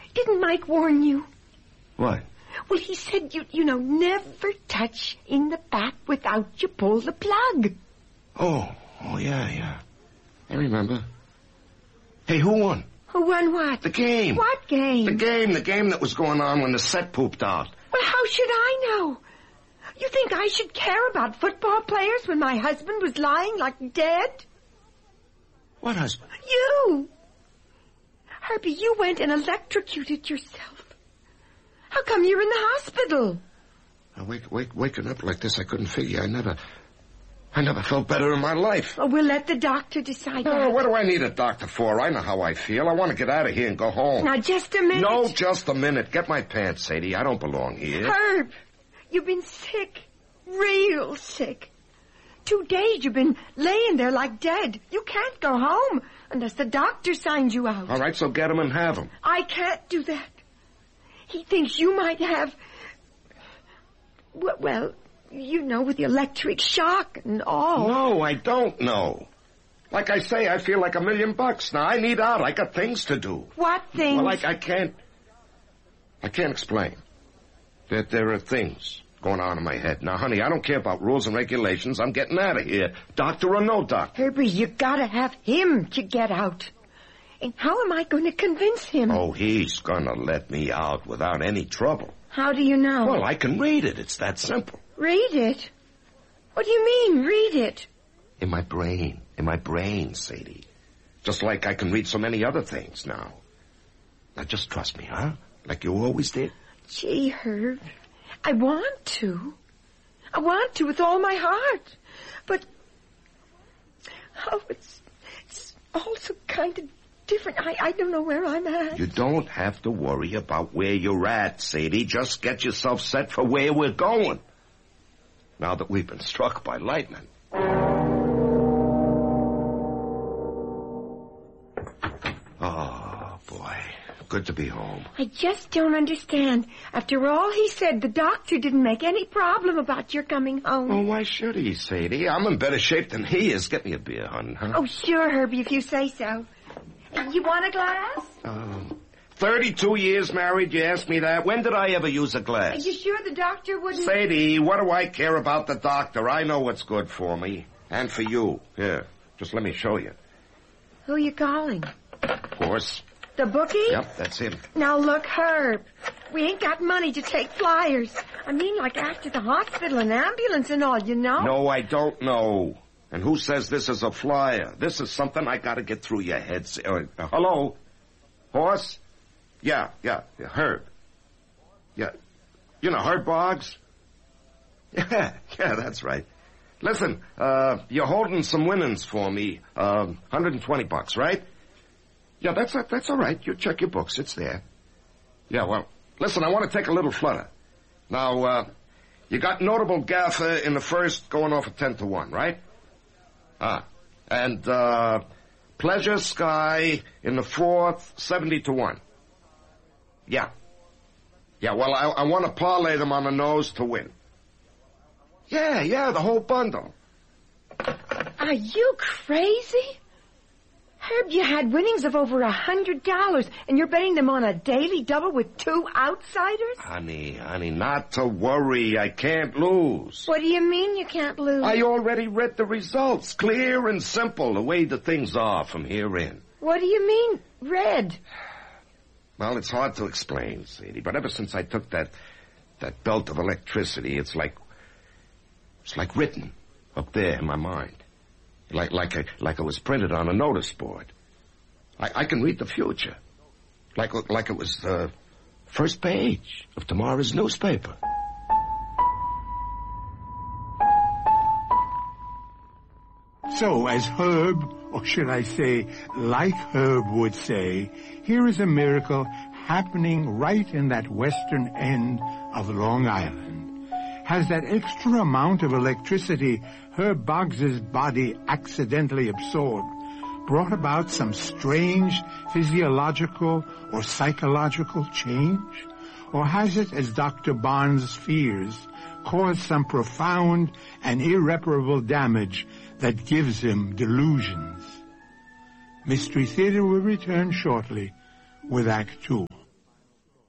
Didn't Mike warn you? What? Well, he said, never touch in the back without you pull the plug. Oh, yeah. I remember. Hey, who won? Who won what? The game. What game? The game that was going on when the set pooped out. Well, how should I know? You think I should care about football players when my husband was lying like dead? What husband? You! Herbie, you went and electrocuted yourself. How come you're in the hospital? Waking up like this, I couldn't figure. I never felt better in my life. Oh, we'll let the doctor decide that. What do I need a doctor for? I know how I feel. I want to get out of here and go home. Now, just a minute. No, just a minute. Get my pants, Sadie. I don't belong here. Herb, you've been sick. Real sick. 2 days you've been laying there like dead. You can't go home unless the doctor signs you out. All right, so get him and have him. I can't do that. He thinks you might have... Well, with the electric shock and all. No, I don't know. Like I say, I feel like $1 million. Now, I need out. I got things to do. What things? Well, I can't explain. There are things going on in my head. Now, honey, I don't care about rules and regulations. I'm getting out of here. Doctor or no doctor. Herbie, you gotta have him to get out. And how am I going to convince him? Oh, he's gonna let me out without any trouble. How do you know? Well, I can read it. It's that simple. Read it? What do you mean, read it? In my brain, Sadie. Just like I can read so many other things now. Now, just trust me, huh? Like you always did. Gee, Herb, I want to. I want to with all my heart. But, it's also kind of different. I don't know where I'm at. You don't have to worry about where you're at, Sadie. Just get yourself set for where we're going. Now that we've been struck by lightning. Oh, boy. Good to be home. I just don't understand. After all he said, the doctor didn't make any problem about your coming home. Well, why should he, Sadie? I'm in better shape than he is. Get me a beer, hon, huh? Oh, sure, Herbie, if you say so. You want a glass? 32 years married, you asked me that. When did I ever use a glass? Are you sure the doctor wouldn't... Sadie, what do I care about the doctor? I know what's good for me. And for you. Here, just let me show you. Who are you calling? Horse. The bookie? Yep, that's him. Now, look, Herb, we ain't got money to take flyers. I mean, like after the hospital and ambulance and all, you know? No, I don't know. And who says this is a flyer? This is something I gotta get through your heads. Hello? Horse? Yeah, Herb. Yeah. You know Herb Boggs? Yeah, that's right. Listen, you're holding some winnings for me. $120, right? Yeah, that's all right. You check your books. It's there. Yeah, well, listen, I want to take a little flutter. Now, you got Notable Gaffer in the first going off at 10-1, right? And Pleasure Sky in the fourth, 70-1. Yeah, well, I want to parlay them on the nose to win. Yeah, the whole bundle. Are you crazy? Herb, you had winnings of over $100, and you're betting them on a daily double with 2 outsiders? Honey, not to worry. I can't lose. What do you mean you can't lose? I already read the results. Clear and simple, the way the things are from here in. What do you mean, read? Well, it's hard to explain, Sadie, but ever since I took that belt of electricity, it's like written up there in my mind. Like it was printed on a notice board. I can read the future. Like it was the first page of tomorrow's newspaper. So, as Herb, or should I say, like Herb would say, here is a miracle happening right in that western end of Long Island. Has that extra amount of electricity Herb Boggs's body accidentally absorbed brought about some strange physiological or psychological change? Or has it, as Dr. Barnes fears, caused some profound and irreparable damage that gives him delusions? Mystery Theater will return shortly with Act 2.